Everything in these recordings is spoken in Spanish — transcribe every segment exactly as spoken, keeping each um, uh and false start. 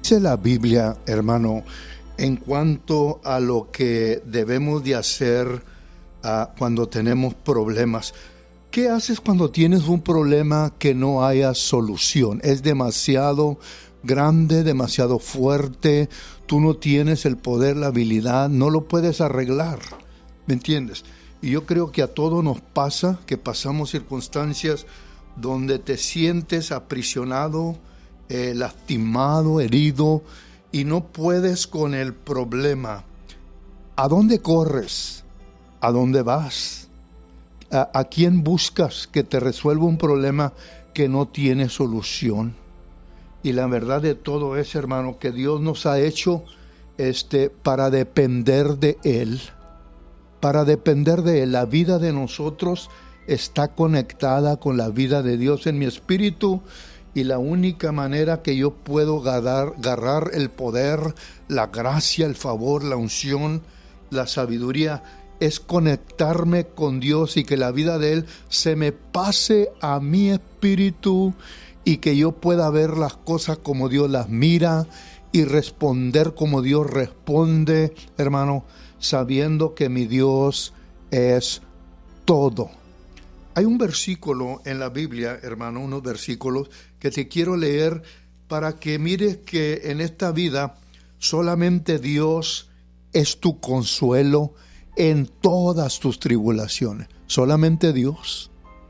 Dice la Biblia, hermano, en cuanto a lo que debemos de hacer uh, cuando tenemos problemas. ¿Qué haces cuando tienes un problema que no haya solución? Es demasiado grande, demasiado fuerte, tú no tienes el poder, la habilidad, no lo puedes arreglar, ¿me entiendes? Y yo creo que a todos nos pasa, que pasamos circunstancias donde te sientes aprisionado, eh, lastimado, herido, y no puedes con el problema. ¿A dónde corres? ¿A dónde vas? ¿A, a quién buscas que te resuelva un problema que no tiene solución? Y la verdad de todo es, hermano, que Dios nos ha hecho este, para depender de Él. Para depender de Él. La vida de nosotros está conectada con la vida de Dios en mi espíritu. Y la única manera que yo puedo agarrar, agarrar el poder, la gracia, el favor, la unción, la sabiduría, es conectarme con Dios y que la vida de Él se me pase a mi espíritu y que yo pueda ver las cosas como Dios las mira y responder como Dios responde, hermano, sabiendo que mi Dios es todo. Hay un versículo en la Biblia, hermano, unos versículos que te quiero leer para que mires que en esta vida solamente Dios es tu consuelo en todas tus tribulaciones. Solamente Dios.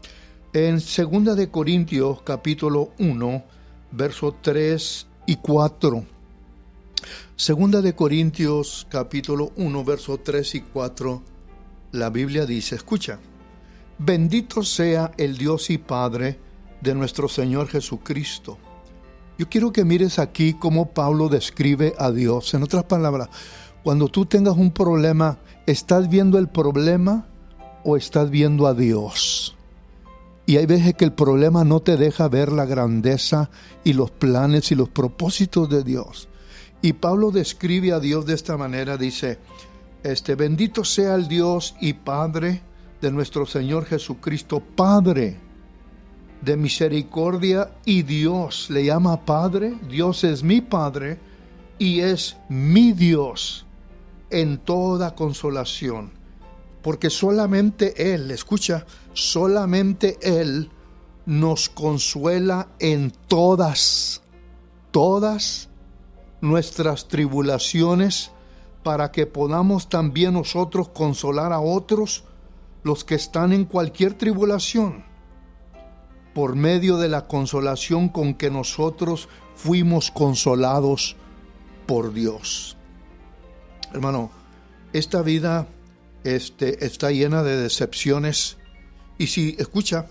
En segunda de Corintios, capítulo uno, versos tres y cuatro. Segunda de Corintios, capítulo uno, versos tres y cuatro, la Biblia dice, escucha, bendito sea el Dios y Padre de nuestro Señor Jesucristo. Yo quiero que mires aquí cómo Pablo describe a Dios. En otras palabras, cuando tú tengas un problema, ¿estás viendo el problema o estás viendo a Dios? Y hay veces que el problema no te deja ver la grandeza y los planes y los propósitos de Dios. Y Pablo describe a Dios de esta manera, dice, este, bendito sea el Dios y Padre de nuestro Señor Jesucristo, Padre de misericordia y Dios. Le llama Padre, Dios es mi Padre y es mi Dios en toda consolación. Porque solamente Él, escucha, solamente Él nos consuela en todas, todas nuestras tribulaciones, para que podamos también nosotros consolar a otros, los que están en cualquier tribulación, por medio de la consolación con que nosotros fuimos consolados por Dios. Hermano, esta vida Este, está llena de decepciones. Y si, escucha,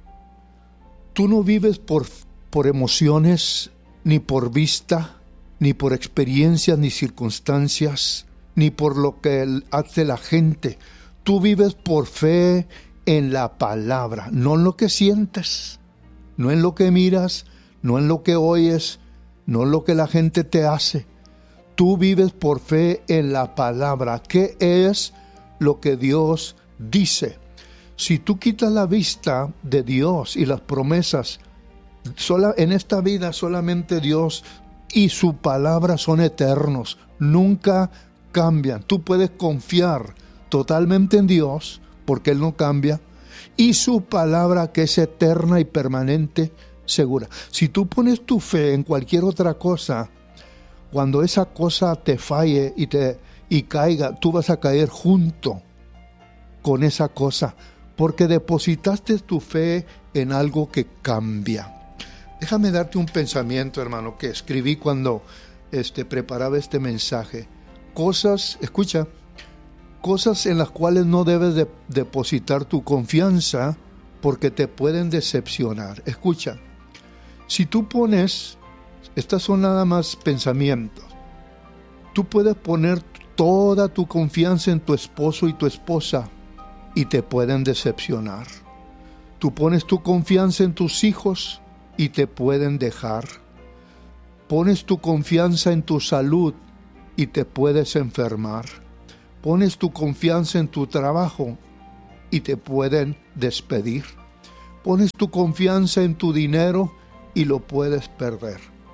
tú no vives por, por emociones, ni por vista, ni por experiencias, ni circunstancias, ni por lo que hace la gente. Tú vives por fe en la palabra, no en lo que sientes, no en lo que miras, no en lo que oyes, no en lo que la gente te hace. Tú vives por fe en la palabra. ¿Qué es lo que Dios dice? Si tú quitas la vista de Dios y las promesas, sola, en esta vida solamente Dios y su palabra son eternos, nunca cambian. Tú puedes confiar totalmente en Dios, porque Él no cambia, y su palabra que es eterna y permanente, segura. Si tú pones tu fe en cualquier otra cosa, cuando esa cosa te falle y te y caiga, tú vas a caer junto con esa cosa, porque depositaste tu fe en algo que cambia. Déjame darte un pensamiento, hermano, que escribí cuando este, preparaba este mensaje. Cosas, escucha, cosas en las cuales no debes de depositar tu confianza porque te pueden decepcionar. Escucha, si tú pones, estas son nada más pensamientos, tú puedes poner toda tu confianza en tu esposo y tu esposa y te pueden decepcionar. Tú pones tu confianza en tus hijos y te pueden dejar. Pones tu confianza en tu salud y te puedes enfermar. Pones tu confianza en tu trabajo y te pueden despedir. Pones tu confianza en tu dinero y lo puedes perder.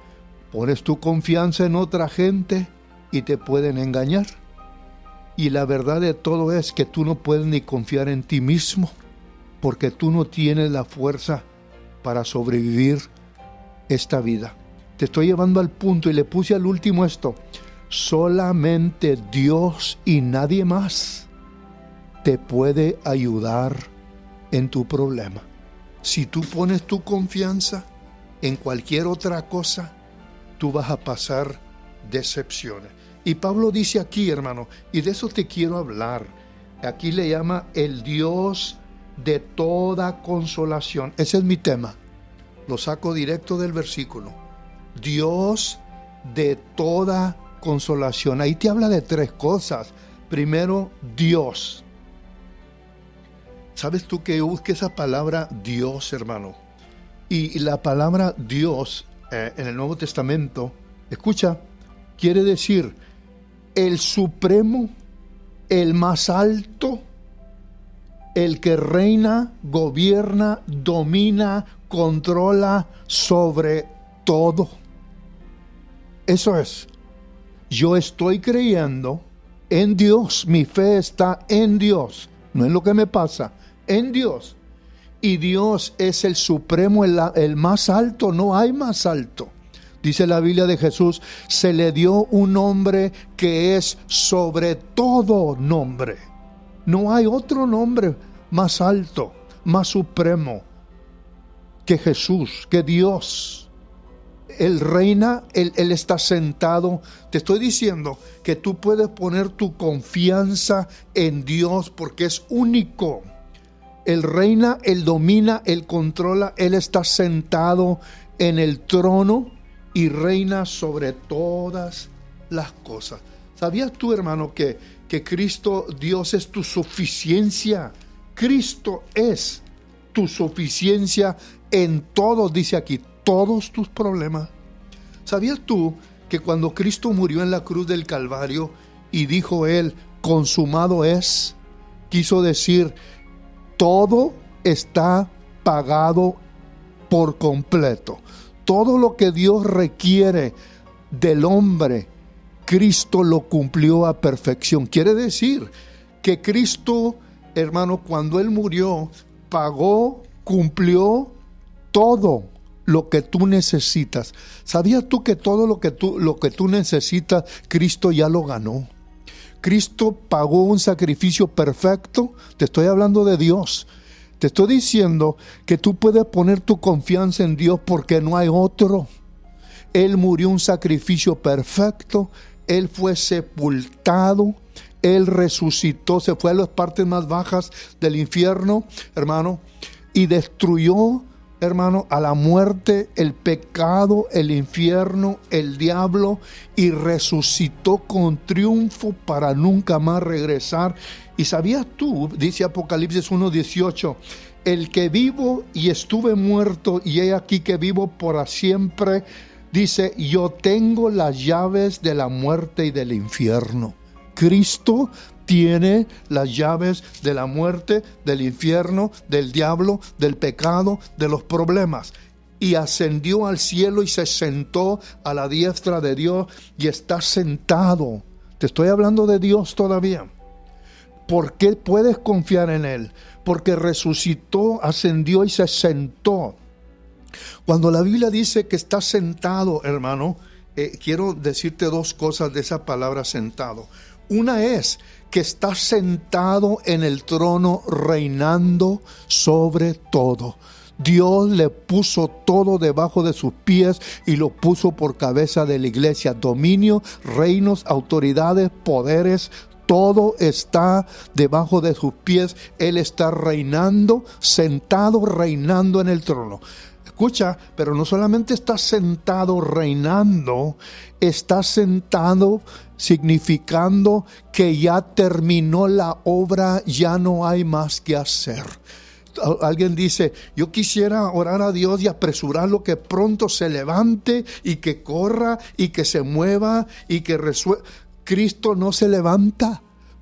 Pones tu confianza en otra gente y te pueden engañar. Y la verdad de todo es que tú no puedes ni confiar en ti mismo, porque tú no tienes la fuerza para sobrevivir esta vida. Te estoy llevando al punto y le puse al último esto. Solamente Dios y nadie más te puede ayudar en tu problema. Si tú pones tu confianza en cualquier otra cosa, tú vas a pasar decepciones. Y Pablo dice aquí, hermano, y de eso te quiero hablar. Aquí le llama el Dios de toda consolación. Ese es mi tema. Lo saco directo del versículo. Dios de toda consolación. Ahí te habla de tres cosas. Primero, Dios. ¿Sabes tú que yo busqué esa palabra Dios, hermano? Y la palabra Dios eh, en el Nuevo Testamento, escucha, quiere decir el supremo, el más alto, el que reina, gobierna, domina, controla sobre todo. Eso es. Yo estoy creyendo en Dios, mi fe está en Dios, no en lo que me pasa, en Dios. Y Dios es el supremo, el, el más alto, no hay más alto. Dice la Biblia de Jesús, se le dio un nombre que es sobre todo nombre. No hay otro nombre más alto, más supremo que Jesús, que Dios. Él reina, él, él está sentado. Te estoy diciendo que tú puedes poner tu confianza en Dios porque es único. Él reina, Él domina, Él controla, Él está sentado en el trono y reina sobre todas las cosas. ¿Sabías tú, hermano, que, que Cristo, Dios es tu suficiencia? Cristo es tu suficiencia en todos, dice aquí, todos tus problemas. ¿Sabías tú que cuando Cristo murió en la cruz del Calvario y dijo Él, consumado es, quiso decir, todo está pagado por completo? Todo lo que Dios requiere del hombre, Cristo lo cumplió a perfección. Quiere decir que Cristo, hermano, cuando Él murió, pagó, cumplió todo lo que tú necesitas. ¿Sabías tú que todo lo que tú, lo que tú necesitas, Cristo ya lo ganó? Cristo pagó un sacrificio perfecto. Te estoy hablando de Dios. Te estoy diciendo que tú puedes poner tu confianza en Dios porque no hay otro. Él murió un sacrificio perfecto. Él fue sepultado. Él resucitó. Se fue a las partes más bajas del infierno, hermano, y destruyó, hermano, a la muerte, el pecado, el infierno, el diablo, y resucitó con triunfo para nunca más regresar. Y sabías tú, dice Apocalipsis uno dieciocho, el que vivo y estuve muerto y he aquí que vivo por siempre, dice, yo tengo las llaves de la muerte y del infierno. Cristo tiene las llaves de la muerte, del infierno, del diablo, del pecado, de los problemas. Y ascendió al cielo y se sentó a la diestra de Dios y está sentado. Te estoy hablando de Dios todavía. ¿Por qué puedes confiar en Él? Porque resucitó, ascendió y se sentó. Cuando la Biblia dice que está sentado, hermano, eh, quiero decirte dos cosas de esa palabra sentado. Una es que está sentado en el trono reinando sobre todo. Dios le puso todo debajo de sus pies y lo puso por cabeza de la iglesia. Dominio, reinos, autoridades, poderes, todo está debajo de sus pies. Él está reinando, sentado, reinando en el trono. Escucha, pero no solamente está sentado reinando, está sentado significando que ya terminó la obra, ya no hay más que hacer. Alguien dice, yo quisiera orar a Dios y apresurarlo que pronto se levante y que corra y que se mueva y que resuelva. Cristo no se levanta,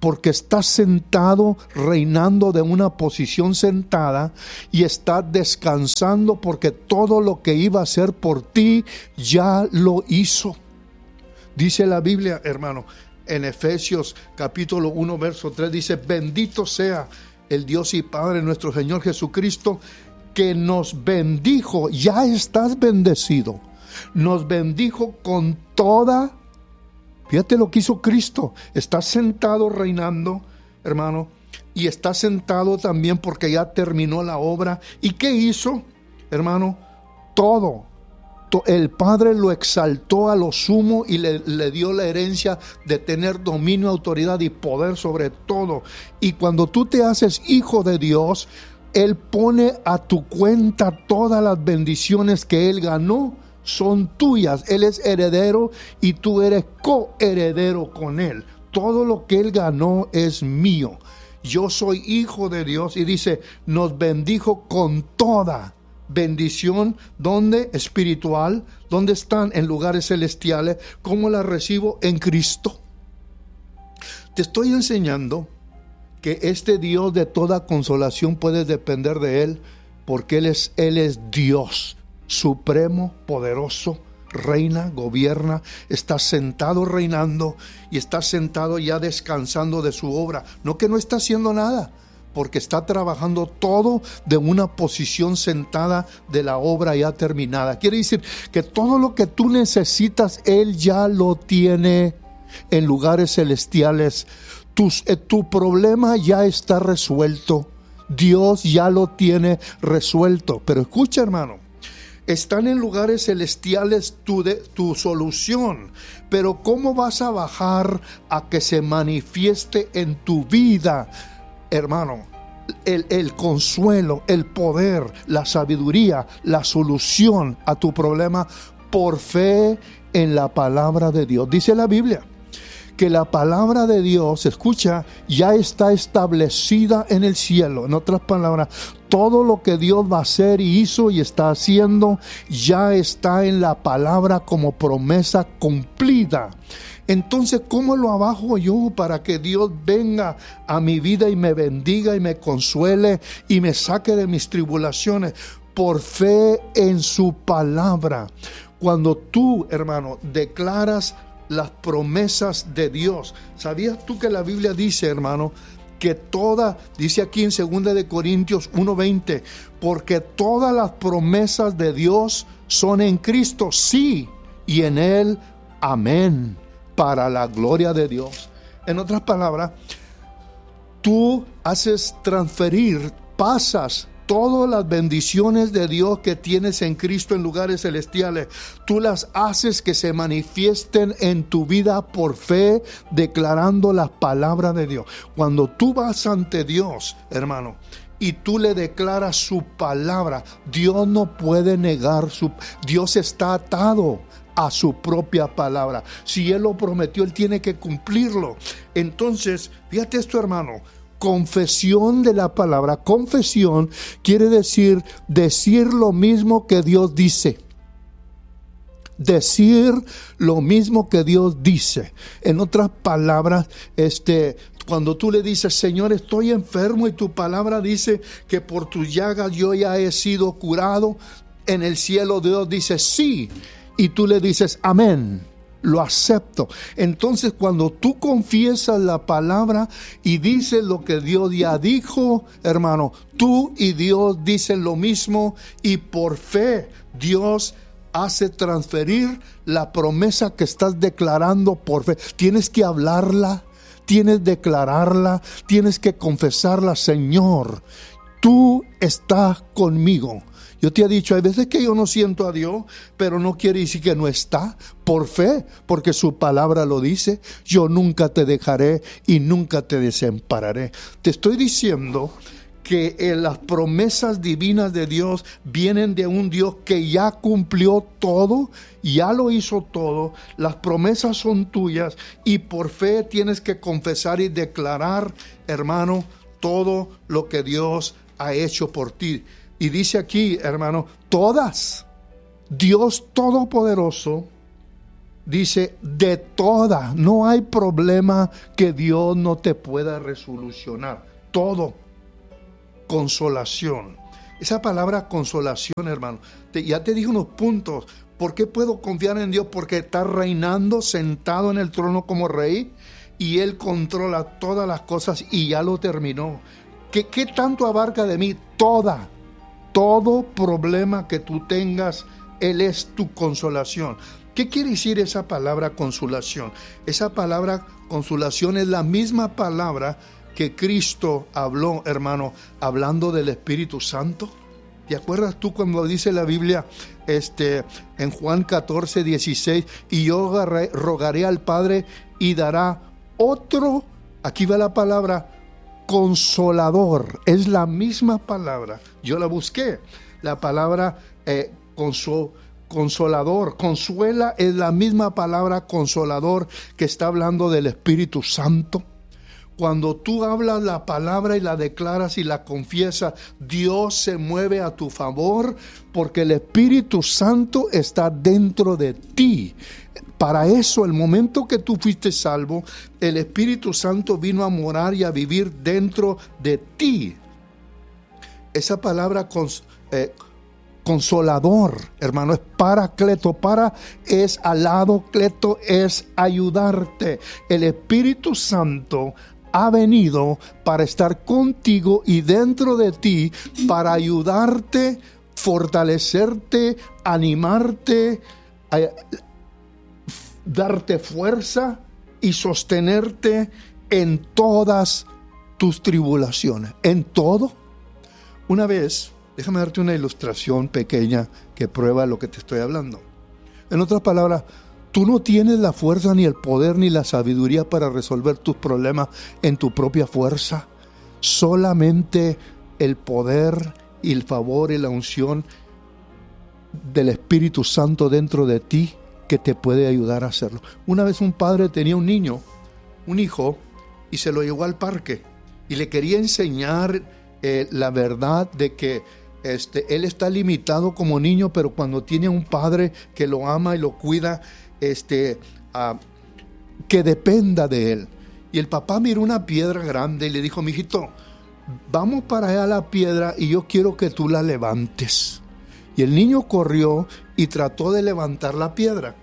porque estás sentado reinando de una posición sentada y estás descansando porque todo lo que iba a hacer por ti ya lo hizo. Dice la Biblia, hermano, en Efesios capítulo uno, verso tres, dice: bendito sea el Dios y Padre nuestro Señor Jesucristo, que nos bendijo. Ya estás bendecido. Nos bendijo con toda. Fíjate lo que hizo Cristo. Está sentado reinando, hermano, y está sentado también porque ya terminó la obra. ¿Y qué hizo, hermano? Todo. El Padre lo exaltó a lo sumo y le, le dio la herencia de tener dominio, autoridad y poder sobre todo. Y cuando tú te haces hijo de Dios, Él pone a tu cuenta todas las bendiciones que Él ganó. Son tuyas. Él es heredero y tú eres coheredero con Él. Todo lo que Él ganó es mío. Yo soy hijo de Dios, y dice, nos bendijo con toda bendición. ¿Dónde? Espiritual. ¿Dónde están? En lugares celestiales. ¿Cómo la recibo? En Cristo. Te estoy enseñando que este Dios de toda consolación puedes depender de Él, porque Él es, Él es Dios supremo, poderoso, reina, gobierna, está sentado reinando y está sentado ya descansando de su obra. No que no está haciendo nada, porque está trabajando todo de una posición sentada de la obra ya terminada. Quiere decir que todo lo que tú necesitas, Él ya lo tiene en lugares celestiales. Tu, eh, tu problema ya está resuelto. Dios ya lo tiene resuelto. Pero escucha, hermano, están en lugares celestiales tu, de, tu solución, pero ¿cómo vas a bajar a que se manifieste en tu vida, hermano? El, el consuelo, el poder, la sabiduría, la solución a tu problema por fe en la palabra de Dios. Dice la Biblia que la palabra de Dios, escucha, ya está establecida en el cielo. En otras palabras, todo lo que Dios va a hacer y hizo y está haciendo, ya está en la palabra como promesa cumplida. Entonces, ¿cómo lo abajo yo para que Dios venga a mi vida y me bendiga y me consuele y me saque de mis tribulaciones? Por fe en su palabra. Cuando tú, hermano, declaras las promesas de Dios. ¿Sabías tú que la Biblia dice, hermano, que toda, dice aquí en segunda de Corintios uno veinte, porque todas las promesas de Dios son en Cristo, sí, y en Él, amén, para la gloria de Dios? En otras palabras, tú haces transferir, pasas todas las bendiciones de Dios que tienes en Cristo en lugares celestiales, tú las haces que se manifiesten en tu vida por fe, declarando las palabras de Dios. Cuando tú vas ante Dios, hermano, y tú le declaras su palabra, Dios no puede negar su... Dios está atado a su propia palabra. Si Él lo prometió, Él tiene que cumplirlo. Entonces, fíjate esto, hermano. Confesión de la palabra. Confesión quiere decir decir lo mismo que Dios dice. Decir lo mismo que Dios dice. En otras palabras, este, cuando tú le dices, Señor, estoy enfermo, y tu palabra dice que por tus llagas yo ya he sido curado, en el cielo Dios dice sí, y tú le dices amén. Lo acepto. Entonces, cuando tú confiesas la palabra y dices lo que Dios ya dijo, hermano, tú y Dios dicen lo mismo, y por fe Dios hace transferir la promesa que estás declarando por fe. Tienes que hablarla, tienes que declararla, tienes que confesarla. Señor, tú estás conmigo. Yo te he dicho, hay veces que yo no siento a Dios, pero no quiere decir que no está, por fe, porque su palabra lo dice. Yo nunca te dejaré y nunca te desampararé. Te estoy diciendo que eh, las promesas divinas de Dios vienen de un Dios que ya cumplió todo, ya lo hizo todo. Las promesas son tuyas y por fe tienes que confesar y declarar, hermano, todo lo que Dios ha hecho por ti. Y dice aquí, hermano, todas, Dios Todopoderoso, dice de toda. No hay problema que Dios no te pueda resolucionar. Todo. Consolación. Esa palabra consolación, hermano, te, ya te dije unos puntos. ¿Por qué puedo confiar en Dios? Porque está reinando, sentado en el trono como rey, y Él controla todas las cosas y ya lo terminó. ¿Qué, qué tanto abarca de mí? Toda, todo problema que tú tengas, Él es tu consolación. ¿Qué quiere decir esa palabra consolación? Esa palabra consolación es la misma palabra que Cristo habló, hermano, hablando del Espíritu Santo. ¿Te acuerdas tú cuando dice la Biblia este, en Juan catorce, dieciséis? Y yo rogaré, rogaré al Padre y dará otro, aquí va la palabra, consolador. Es la misma palabra. Yo la busqué. La palabra eh, consol, consolador, consuela, es la misma palabra consolador que está hablando del Espíritu Santo. Cuando tú hablas la palabra y la declaras y la confiesas, Dios se mueve a tu favor porque el Espíritu Santo está dentro de ti. Para eso, el momento que tú fuiste salvo, el Espíritu Santo vino a morar y a vivir dentro de ti. Esa palabra cons, eh, consolador, hermano, es paracleto. Para es al lado, cleto es ayudarte. El Espíritu Santo ha venido para estar contigo y dentro de ti, para ayudarte, fortalecerte, animarte, eh, darte fuerza y sostenerte en todas tus tribulaciones. En todo. Una vez, déjame darte una ilustración pequeña que prueba lo que te estoy hablando. En otras palabras, tú no tienes la fuerza, ni el poder, ni la sabiduría para resolver tus problemas en tu propia fuerza. Solamente el poder y el favor y la unción del Espíritu Santo dentro de ti que te puede ayudar a hacerlo. Una vez un padre tenía un niño, un hijo, y se lo llevó al parque y le quería enseñar eh, la verdad de que este, él está limitado como niño, pero cuando tiene un padre que lo ama y lo cuida, este, uh, que dependa de él. Y el papá miró una piedra grande y le dijo: mijito, vamos para allá a la piedra y yo quiero que tú la levantes. Y el niño corrió y trató de levantar la piedra.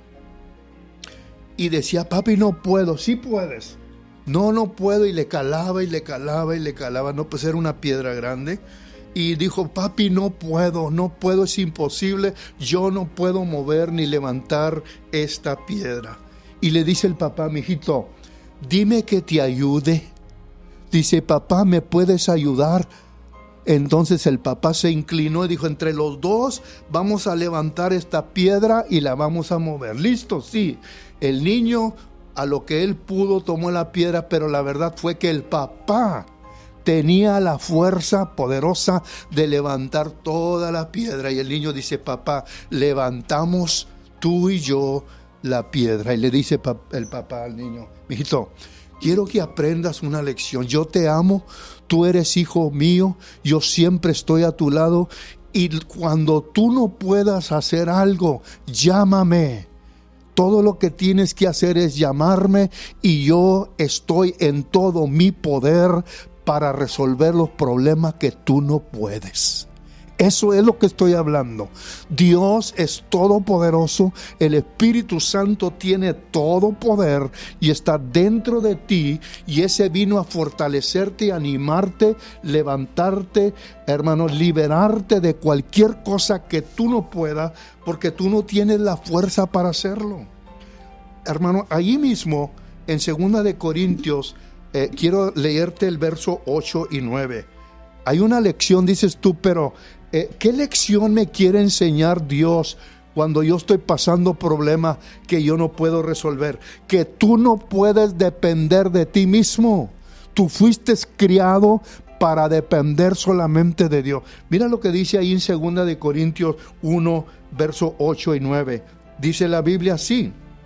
Y decía: papi, no puedo. Sí puedes. No, no puedo. Y le calaba y le calaba y le calaba. No, pues era una piedra grande. Y dijo: papi, no puedo, no puedo, es imposible. Yo no puedo mover ni levantar esta piedra. Y le dice el papá: mijito, dime que te ayude. Dice: papá, ¿me puedes ayudar? Entonces el papá se inclinó y dijo: entre los dos vamos a levantar esta piedra y la vamos a mover. ¿Listo? Sí. El niño, a lo que él pudo, tomó la piedra, pero la verdad fue que el papá tenía la fuerza poderosa de levantar toda la piedra. Y el niño dice: papá, levantamos tú y yo la piedra. Y le dice el papá al niño: mijito, quiero que aprendas una lección. Yo te amo, tú eres hijo mío, yo siempre estoy a tu lado. Y cuando tú no puedas hacer algo, llámame. Todo lo que tienes que hacer es llamarme y yo estoy en todo mi poder para resolver los problemas que tú no puedes. Eso es lo que estoy hablando. Dios es todopoderoso, el Espíritu Santo tiene todo poder y está dentro de ti, y ese vino a fortalecerte, animarte, levantarte, hermano, liberarte de cualquier cosa que tú no puedas, porque tú no tienes la fuerza para hacerlo. Hermano, ahí mismo en segunda de Corintios, eh, quiero leerte el verso ocho y nueve. Hay una lección, dices tú, pero eh, ¿qué lección me quiere enseñar Dios cuando yo estoy pasando problemas que yo no puedo resolver? Que tú no puedes depender de ti mismo. Tú fuiste criado para depender solamente de Dios. Mira lo que dice ahí en segunda de Corintios uno, verso ocho y nueve. Dice la Biblia así.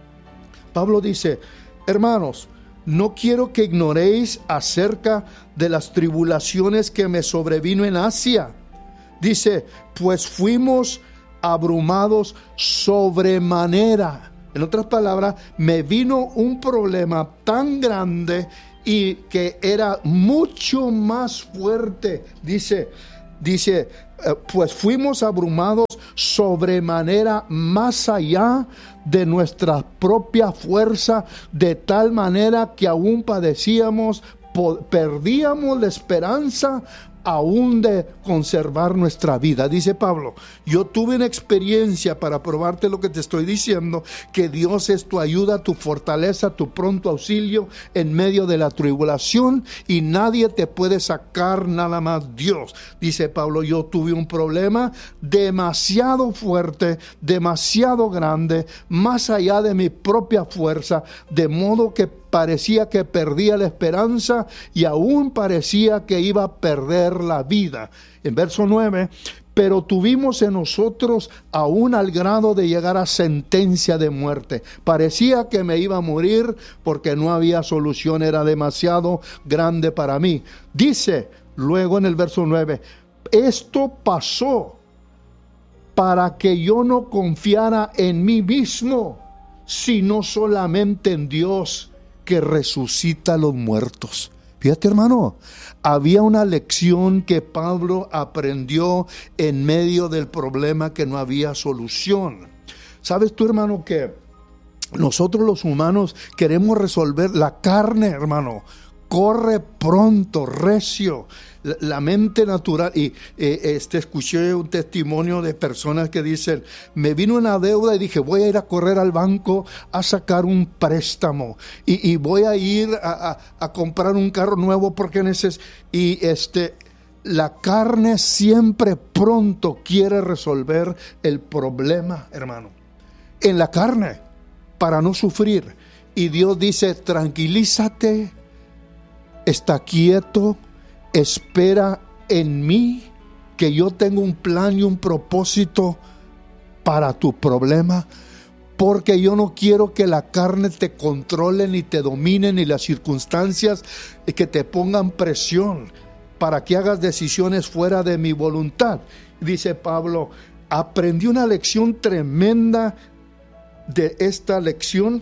Pablo dice: hermanos, no quiero que ignoréis acerca de las tribulaciones que me sobrevino en Asia. Dice: pues fuimos abrumados sobremanera. En otras palabras, me vino un problema tan grande y que era mucho más fuerte. Dice, dice, pues fuimos abrumados sobremanera más allá de nuestra propia fuerza, de tal manera que aún padecíamos, perdíamos la esperanza aún de conservar nuestra vida. Dice Pablo, yo tuve una experiencia para probarte lo que te estoy diciendo, que Dios es tu ayuda, tu fortaleza, tu pronto auxilio en medio de la tribulación, y nadie te puede sacar, nada más Dios. Dice Pablo, yo tuve un problema demasiado fuerte, demasiado grande, más allá de mi propia fuerza, de modo que parecía que perdía la esperanza y aún parecía que iba a perder la vida. En verso nueve, pero tuvimos en nosotros aún al grado de llegar a sentencia de muerte. Parecía que me iba a morir porque no había solución, era demasiado grande para mí. Dice luego en el verso nueve, esto pasó para que yo no confiara en mí mismo, sino solamente en Dios, que resucita a los muertos. Fíjate, hermano, había una lección que Pablo aprendió en medio del problema, que no había solución. ¿Sabes tú, hermano, que nosotros los humanos queremos resolver? La carne, hermano, corre pronto, recio. La, la mente natural. Y eh, este, escuché un testimonio de personas que dicen, me vino una deuda y dije, voy a ir a correr al banco a sacar un préstamo. Y, y voy a ir a, a, a comprar un carro nuevo porque necesito. Y este, la carne siempre pronto quiere resolver el problema, hermano. En la carne, para no sufrir. Y Dios dice, tranquilízate, está quieto, espera en mí, que yo tengo un plan y un propósito para tu problema, porque yo no quiero que la carne te controle ni te domine, ni las circunstancias que te pongan presión para que hagas decisiones fuera de mi voluntad. Dice Pablo, aprendí una lección tremenda de esta lección,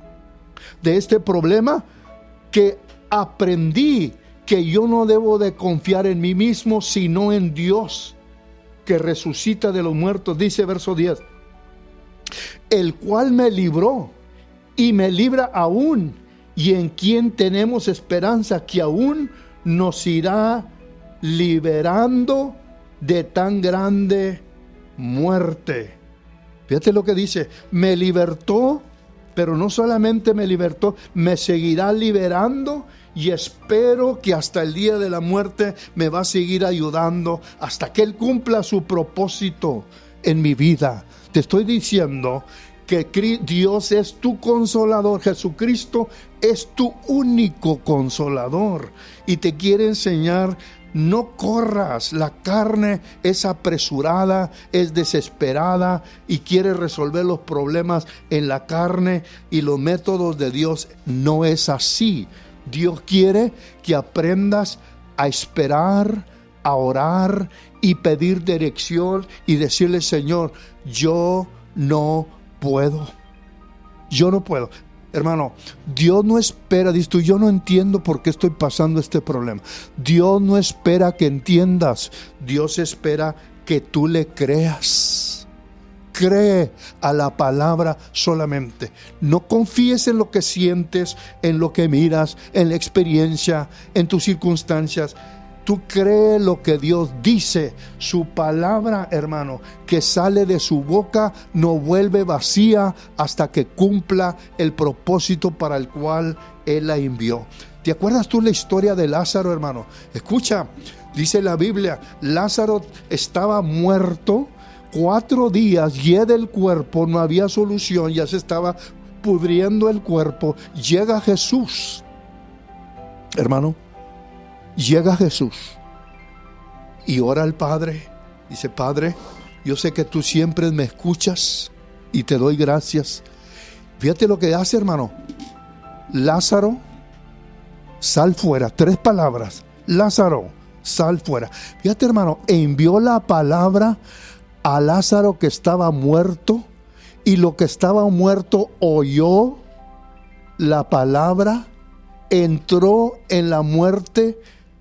de este problema, que aprendí que yo no debo de confiar en mí mismo, sino en Dios, que resucita de los muertos. Dice verso diez, el cual me libró y me libra aún, y en quien tenemos esperanza, que aún nos irá liberando de tan grande muerte. Fíjate lo que dice, me libertó, pero no solamente me libertó, me seguirá liberando, y espero que hasta el día de la muerte me va a seguir ayudando hasta que Él cumpla su propósito en mi vida. Te estoy diciendo que Dios es tu consolador, Jesucristo es tu único consolador, y te quiere enseñar, no corras. La carne es apresurada, es desesperada y quiere resolver los problemas en la carne, y los métodos de Dios no es así. Dios quiere que aprendas a esperar, a orar y pedir dirección y decirle, Señor, yo no puedo. Yo no puedo. Hermano, Dios no espera, dices tú, yo no entiendo por qué estoy pasando este problema. Dios no espera que entiendas. Dios espera que tú le creas. Cree a la palabra solamente. No confíes en lo que sientes, en lo que miras, en la experiencia, en tus circunstancias. Tú cree lo que Dios dice. Su palabra, hermano, que sale de su boca, no vuelve vacía hasta que cumpla el propósito para el cual Él la envió. ¿Te acuerdas tú la historia de Lázaro, hermano? Escucha, dice la Biblia, Lázaro estaba muerto cuatro días, ya del cuerpo, no había solución, ya se estaba pudriendo el cuerpo. Llega Jesús, hermano, llega Jesús y ora al Padre. Dice, Padre, yo sé que tú siempre me escuchas y te doy gracias. Fíjate lo que hace, hermano. Lázaro, sal fuera. Tres palabras. Lázaro, sal fuera. Fíjate, hermano, envió la palabra a Lázaro que estaba muerto, y lo que estaba muerto oyó la palabra, entró en la muerte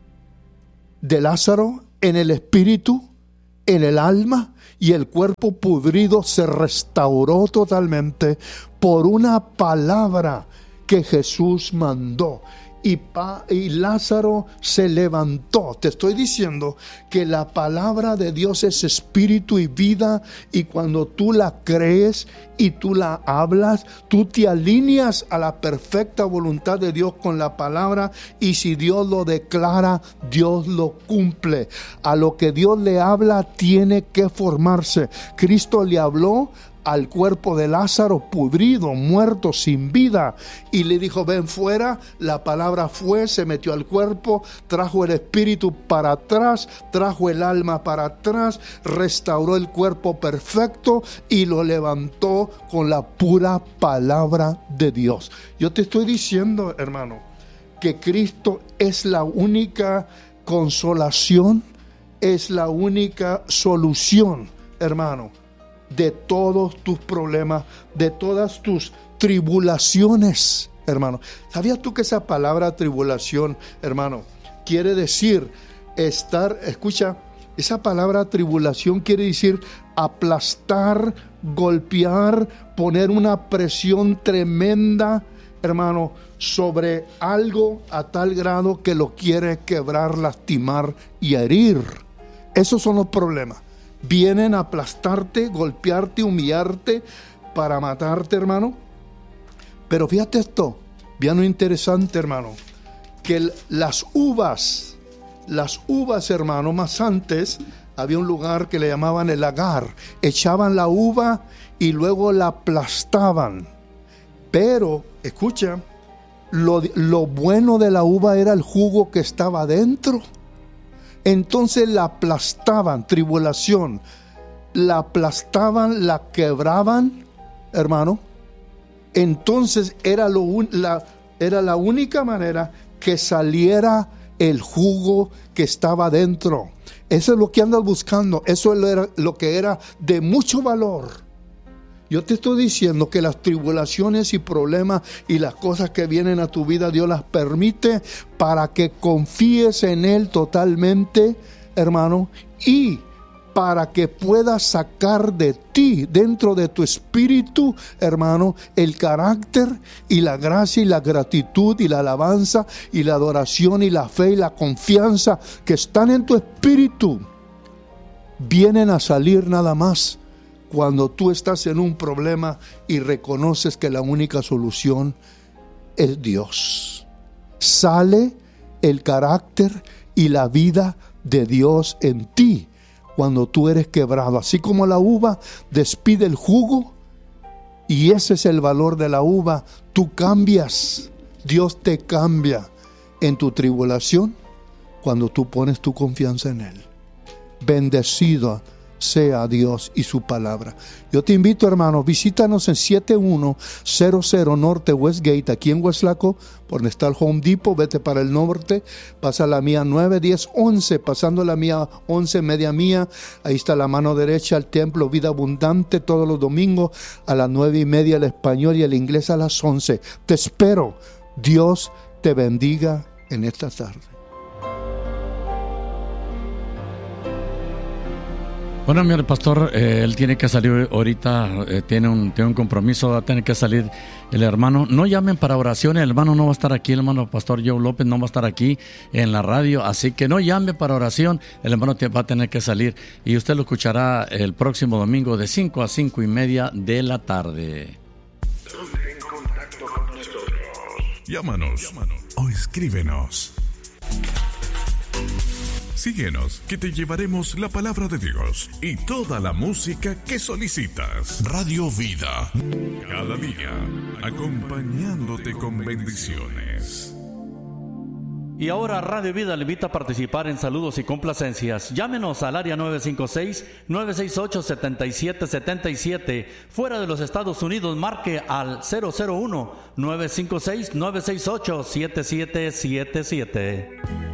de Lázaro, en el espíritu, en el alma, y el cuerpo pudrido se restauró totalmente por una palabra que Jesús mandó. Y, pa, y Lázaro se levantó. Te estoy diciendo que la palabra de Dios es espíritu y vida, y cuando tú la crees y tú la hablas, tú te alineas a la perfecta voluntad de Dios con la palabra, y si Dios lo declara, Dios lo cumple. A lo que Dios le habla tiene que formarse. Cristo le habló al cuerpo de Lázaro pudrido, muerto, sin vida, y le dijo: ven fuera. La palabra fue, se metió al cuerpo, trajo el espíritu para atrás, trajo el alma para atrás, restauró el cuerpo perfecto y lo levantó con la pura palabra de Dios. Yo te estoy diciendo, hermano, que Cristo es la única consolación, es la única solución, hermano, de todos tus problemas, de todas tus tribulaciones, hermano. ¿Sabías tú que esa palabra tribulación, hermano, quiere decir estar, escucha, esa palabra tribulación quiere decir aplastar, golpear, poner una presión tremenda, hermano, sobre algo a tal grado que lo quiere quebrar, lastimar y herir? Esos son los problemas. Vienen a aplastarte, golpearte, humillarte para matarte, hermano. Pero fíjate esto, bien interesante, hermano, que las uvas, las uvas, hermano, más antes había un lugar que le llamaban el lagar. Echaban la uva y luego la aplastaban. Pero, escucha, lo, lo bueno de la uva era el jugo que estaba dentro. Entonces la aplastaban, tribulación, la aplastaban, la quebraban, hermano. Entonces era, lo, la, era la única manera que saliera el jugo que estaba dentro. Eso es lo que andas buscando, eso era lo que era de mucho valor. Yo te estoy diciendo que las tribulaciones y problemas y las cosas que vienen a tu vida, Dios las permite para que confíes en Él totalmente, hermano, y para que puedas sacar de ti, dentro de tu espíritu, hermano, el carácter y la gracia y la gratitud y la alabanza y la adoración y la fe y la confianza que están en tu espíritu. Vienen a salir nada más cuando tú estás en un problema y reconoces que la única solución es Dios. Sale el carácter y la vida de Dios en ti cuando tú eres quebrado. Así como la uva despide el jugo, y ese es el valor de la uva, tú cambias. Dios te cambia en tu tribulación cuando tú pones tu confianza en Él. Bendecido sea Dios y su palabra. Yo te invito, hermano, visítanos en siete uno cero cero Norte Westgate, aquí en Weslaco, por donde está el Home Depot. Vete para el norte, pasa la mía nueve, diez, once, pasando la mía once, media mía, ahí está la mano derecha, el templo Vida Abundante, todos los domingos a las nueve y media el español y el inglés a las once. Te espero. Dios te bendiga en esta tarde. Bueno, mi pastor, eh, él tiene que salir ahorita, eh, tiene, un, tiene un compromiso, va a tener que salir el hermano. No llamen para oraciones, el hermano no va a estar aquí, el hermano pastor Joe López no va a estar aquí en la radio, así que no llame para oración, el hermano te, va a tener que salir y usted lo escuchará el próximo domingo de cinco a cinco y media de la tarde. Ponte en contacto con nosotros. Llámanos, Llámanos. o escríbenos. Síguenos, que te llevaremos la palabra de Dios y toda la música que solicitas. Radio Vida, cada día, acompañándote con bendiciones. Y ahora Radio Vida le invita a participar en saludos y complacencias. Llámenos al área nueve cinco seis, nueve seis ocho, siete siete siete siete. Fuera de los Estados Unidos, marque al cero cero uno, nueve cinco seis, nueve seis ocho, siete siete siete siete.